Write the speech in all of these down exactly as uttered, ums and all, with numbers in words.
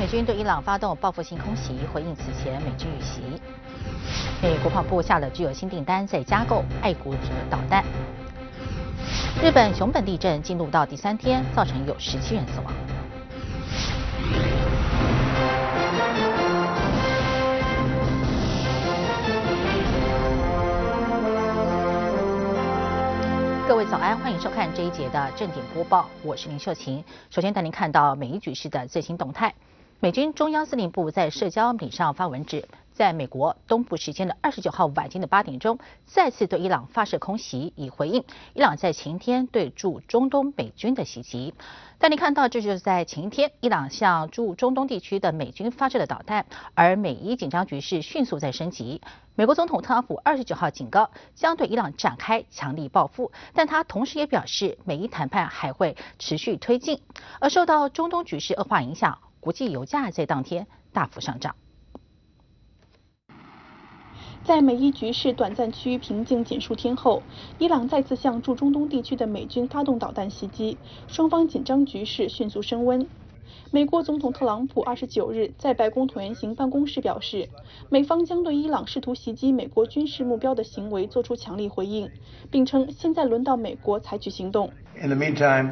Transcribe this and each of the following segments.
美军对伊朗发动报复性空袭，回应此前美军遇袭。美国防部下了具有新订单，在加购爱国者导弹。日本熊本地震进入到第三天，造成有十七人死亡。各位早安，欢迎收看这一节的正点播报，我是林秀琴。首先带您看到美伊局势的最新动态。美军中央司令部在社交媒体上发文指，在美国东部时间的二十九号晚间的八点钟，再次对伊朗发射空袭，以回应伊朗在前天对驻中东美军的袭击。但你看到，这就是在前一天，伊朗向驻中东地区的美军发射的导弹，而美伊紧张局势迅速在升级。美国总统特朗普二十九号警告，将对伊朗展开强力报复，但他同时也表示，美伊谈判还会持续推进。而受到中东局势恶化影响，国际油价在当天大幅上涨。 在美伊局势短暂趋于平静仅数天后，伊朗再次向驻中东地区的美军发动导弹袭击，双方紧张局势迅速升温。美国总统特朗普二十九日在白宫椭圆形办公室表示，美方将对伊朗试图袭击美国军事目标的行为作出强力回应，并称现在轮到美国采取行动。 In the meantime,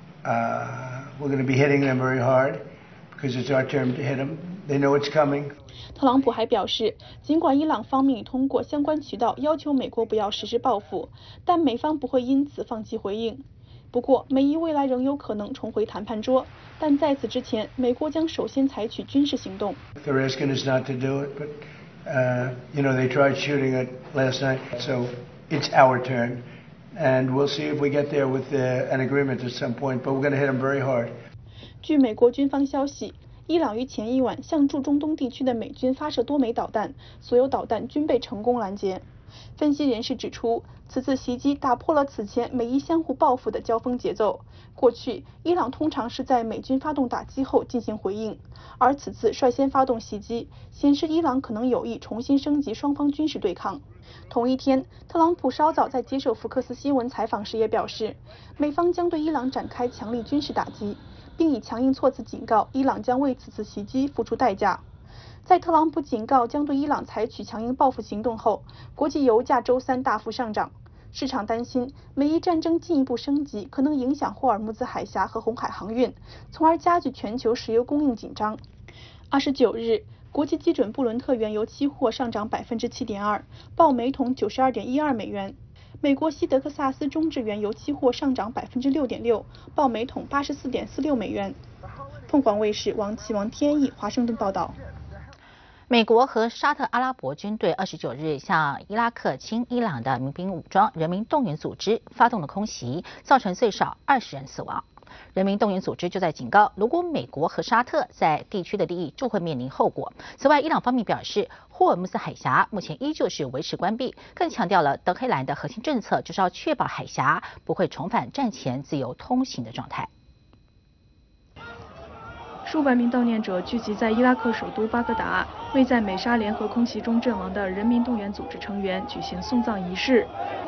uh, we're going to be hitting them very hard because it's our turn to hit them. They know it's coming. 特朗普还表示，尽管伊朗方面已通过相关渠道要求美国不要实施报复，但美方不会因此放弃回应。不过，美伊未来仍有可能重回谈判桌，但在此之前，美国将首先采取军事行动。 They're asking us not to do it, but uh, you know they tried shooting it last night, so it's our turn, and we'll see if we get there with uh, an agreement at some point. But we're going to hit them very hard. 据美国军方消息，伊朗于前一晚向驻中东地区的美军发射多枚导弹，所有导弹均被成功拦截。分析人士指出，此次袭击打破了此前美伊相互报复的交锋节奏。过去，伊朗通常是在美军发动打击后进行回应，而此次率先发动袭击，显示伊朗可能有意重新升级双方军事对抗。同一天，特朗普稍早在接受福克斯新闻采访时也表示，美方将对伊朗展开强力军事打击，并以强硬措辞警告伊朗将为此次袭击付出代价。在特朗普警告将对伊朗采取强硬报复行动后，国际油价周三大幅上涨。市场担心美伊战争进一步升级可能影响霍尔木兹海峡和红海航运，从而加剧全球石油供应紧张。二十九日，国际基准布伦特原油期货上涨百分之七点二，报每桶九十二点一二美元。美国西德克萨斯中质原油期货上涨百分之六点六，报每桶八十四点四六美元。凤凰卫视王启王天意华盛顿报道。 美国和沙特阿拉伯军队二十九日向伊拉克亲伊朗的民兵武装人民动员组织发动了空袭，造成最少二十人死亡。人民动员组织就在警告，如果美国和沙特在地区的利益就会面临后果。此外，伊朗方面表示，霍尔木兹海峡目前依旧是维持关闭，更强调了德黑兰的核心政策就是要确保海峡不会重返战前自由通行的状态。 数百名悼念者聚集在伊拉克首都巴格达，为在美沙联合空袭中阵亡的人民动员组织成员举行送葬仪式。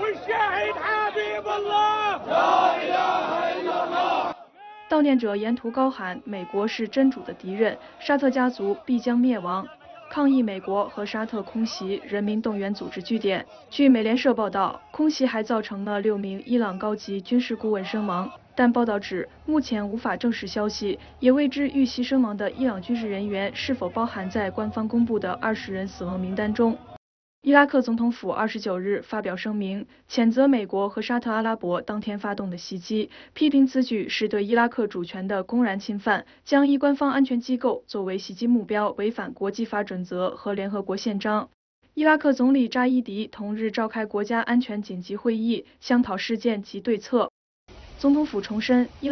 悼念者沿途高喊：“美国是真主的敌人，沙特家族必将灭亡”，抗议美国和沙特空袭人民动员组织据点。据美联社报道，空袭还造成了六名伊朗高级军事顾问身亡。但报道指，目前无法证实消息，也未知遇袭身亡的伊朗军事人员是否包含在官方公布的二十人死亡名单中。伊拉克总统府二十九日发表声明，谴责美国和沙特阿拉伯当天发动的袭击，批评此举是对伊拉克主权的公然侵犯，将伊官方安全机构作为袭击目标，违反国际法准则和联合国宪章。伊拉克总理扎伊迪同日召开国家安全紧急会议，商讨事件及对策。总统府重申，伊拉